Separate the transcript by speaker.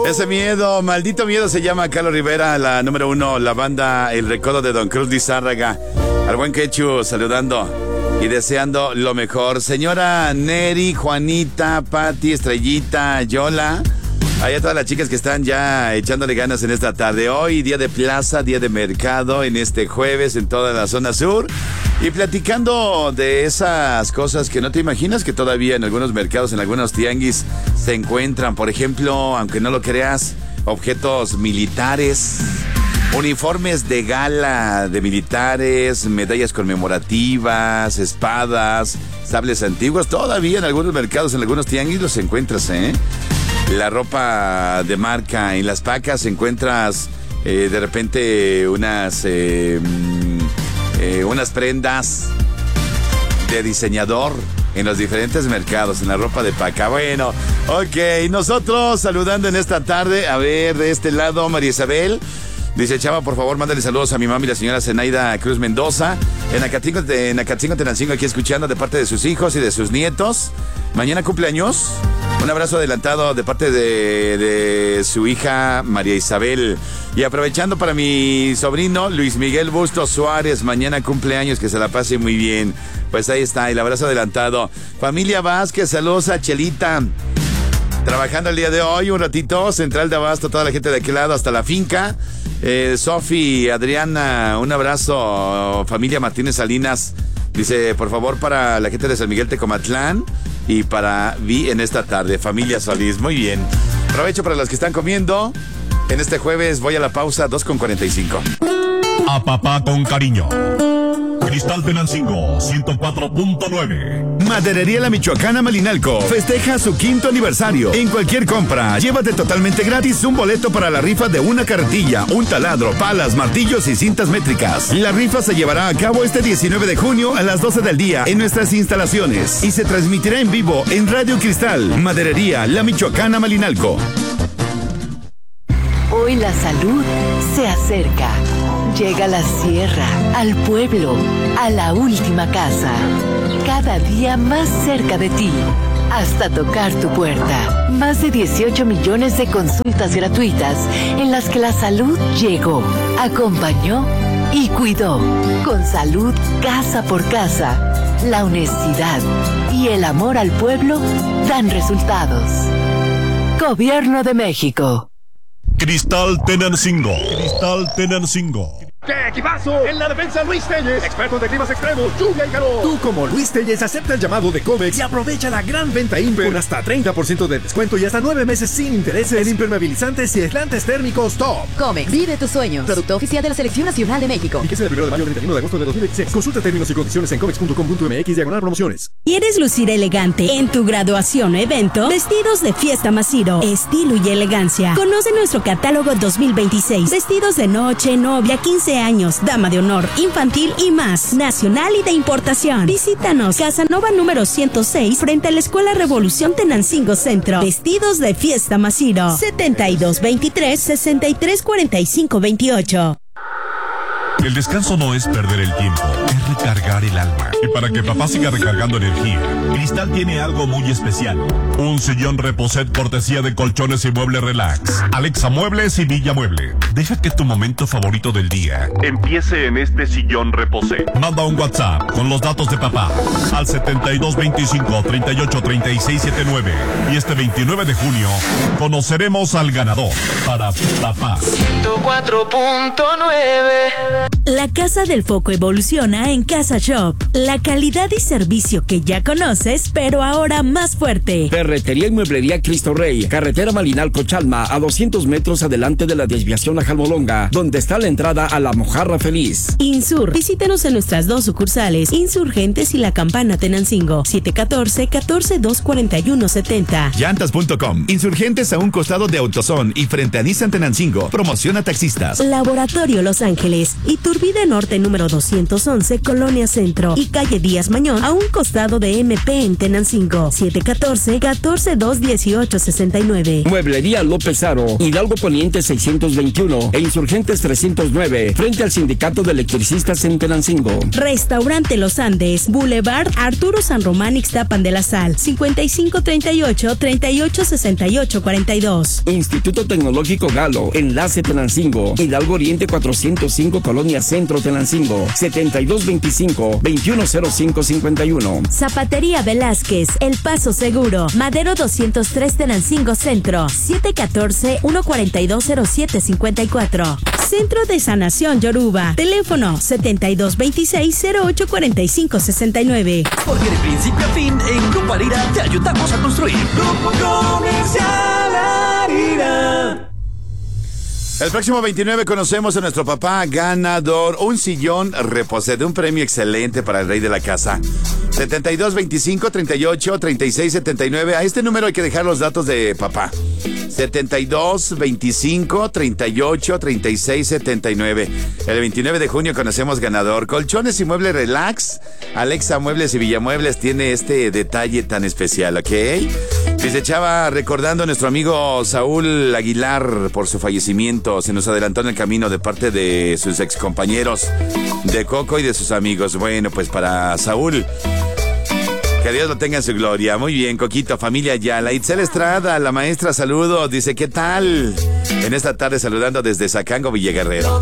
Speaker 1: Ese miedo, maldito miedo, se llama Carlos Rivera, la número 1, la banda El Recodo de Don Cruz Lizárraga. Al buen Quechu saludando y deseando lo mejor. Señora Neri, Juanita, Pati, Estrellita, Yola. Ahí a todas las chicas que están ya echándole ganas en esta tarde. Hoy, día de plaza, día de mercado, en este jueves en toda la zona sur. Y platicando de esas cosas que no te imaginas que todavía en algunos mercados, en algunos tianguis, se encuentran. Por ejemplo, aunque no lo creas, objetos militares, uniformes de gala de militares, medallas conmemorativas, espadas, sables antiguos. Todavía en algunos mercados, en algunos tianguis los encuentras, La ropa de marca, en las pacas encuentras de repente unas prendas de diseñador en los diferentes mercados, en la ropa de paca. Bueno, ok, nosotros saludando en esta tarde. A ver, de este lado, María Isabel dice: Chava, por favor, mándale saludos a mi mami, la señora Zenaida Cruz Mendoza, en Acatingo, Tenancingo, aquí escuchando de parte de sus hijos y de sus nietos. Mañana cumpleaños. Un abrazo adelantado de parte de su hija María Isabel. Y aprovechando para mi sobrino Luis Miguel Bustos Suárez, mañana cumpleaños, que se la pase muy bien. Pues ahí está, el abrazo adelantado. Familia Vázquez, saludos a Chelita. Trabajando el día de hoy, un ratito, Central de Abasto, toda la gente de aquel lado hasta la finca. Sofi, Adriana, un abrazo. Familia Martínez Salinas, dice, por favor, para la gente de San Miguel Tecomatlán y para Vi en esta tarde. Familia Solís, muy bien. Provecho para los que están comiendo. En este jueves voy a la pausa, 2:45.
Speaker 2: A papá con cariño. Cristal Tenancingo 104.9.
Speaker 3: Maderería La Michoacana Malinalco festeja su 5º aniversario. En cualquier compra, llévate totalmente gratis un boleto para la rifa de una carretilla, un taladro, palas, martillos y cintas métricas. La rifa se llevará a cabo este 19 de junio a las 12 del día en nuestras instalaciones y se transmitirá en vivo en Radio Cristal. Maderería La Michoacana Malinalco.
Speaker 4: Hoy la salud se acerca. Llega a la sierra, al pueblo, a la última casa. Cada día más cerca de ti, hasta tocar tu puerta. Más de 18 millones de consultas gratuitas en las que la salud llegó, acompañó y cuidó. Con salud casa por casa, la honestidad y el amor al pueblo dan resultados. Gobierno de México.
Speaker 2: Cristal Tenancingo. Cristal Tenancingo.
Speaker 5: ¡Qué equipazo! En la defensa, Luis Telles, expertos de climas extremos, lluvia y calor. Tú, como Luis Telles, acepta el llamado de Comex y aprovecha la gran venta Imper con hasta 30% de descuento y hasta 9 meses sin intereses en impermeabilizantes y aislantes térmicos top.
Speaker 6: Comex, vive tus sueños. Producto oficial de la Selección Nacional de México.
Speaker 5: Fíjese del 1 de mayo al 31 de agosto de 2016. Consulta términos y condiciones en comex.com.mx/promociones.
Speaker 7: ¿Quieres lucir elegante en tu graduación o evento? Vestidos de Fiesta Macido, estilo y elegancia. Conoce nuestro catálogo 2026. Vestidos de noche, novia, 15 años, dama de honor, infantil y más, nacional y de importación. Visítanos, Casanova número 106, frente a la Escuela Revolución Tenancingo Centro. Vestidos de Fiesta Macido, 7223-634528.
Speaker 2: El descanso no es perder el tiempo, es recargar el alma. Y para que papá siga recargando energía, Cristal tiene algo muy especial. Un sillón Reposet cortesía de Colchones y Muebles Relax. Alexa Muebles y Villa Mueble. Deja que tu momento favorito del día empiece en este sillón Reposet. Manda un WhatsApp con los datos de papá al 7225-383679. Y este 29 de junio conoceremos al ganador para papá.
Speaker 6: 104.9.
Speaker 7: La Casa del Foco evoluciona en Casa Shop. La calidad y servicio que ya conoces, pero ahora más fuerte.
Speaker 8: Ferretería y mueblería Cristo Rey, carretera Malinalco-Chalma, a 200 metros adelante de la desviación a Jalmolonga, donde está la entrada a La Mojarra Feliz.
Speaker 7: Insur, visítanos en nuestras 2 sucursales, Insurgentes y La Campana Tenancingo, 714-1424170.
Speaker 3: Llantas.com, Insurgentes a un costado de AutoZone y frente a Nissan Tenancingo, promociona taxistas.
Speaker 7: Laboratorio Los Ángeles y tu Iturbide Norte número 211, Colonia Centro y calle Díaz Mañón, a un costado de MP en Tenancingo. 714-142-1869.
Speaker 8: Mueblería López Aro, Hidalgo Poniente 621 e Insurgentes 309, frente al Sindicato de Electricistas en Tenancingo.
Speaker 7: Restaurante Los Andes, Boulevard Arturo San Román, Ixtapan de la Sal, 5538-386842.
Speaker 8: Instituto Tecnológico Galo, Enlace Tenancingo, Hidalgo Oriente 405, Colonia Centro Tenancingo, 7225-210551.
Speaker 7: Zapatería Velázquez, El Paso Seguro, Madero 203 Tenancingo Centro, 714-142-0754. Centro de Sanación Yoruba, teléfono 7226-084569.
Speaker 9: Porque de principio a fin, en Grupo Alira te ayudamos a construir. Grupo Comercial Alira.
Speaker 1: El próximo 29 conocemos a nuestro papá ganador, un sillón Reposet, un premio excelente para el rey de la casa. 7225-38-3679. A este número hay que dejar los datos de papá. 7225-38-3679. El 29 de junio conocemos ganador. Colchones y Muebles Relax. Alexa Muebles y Villamuebles tiene este detalle tan especial, ¿ok? Dice Chava, recordando a nuestro amigo Saúl Aguilar por su fallecimiento. Se nos adelantó en el camino de parte de sus excompañeros de Coco y de sus amigos. Bueno, pues para Saúl, que Dios lo tenga en su gloria. Muy bien, Coquito, familia Ayala. Itzel Estrada, la maestra, saludos. Dice, ¿qué tal? En esta tarde saludando desde Zacango, Villaguerrero.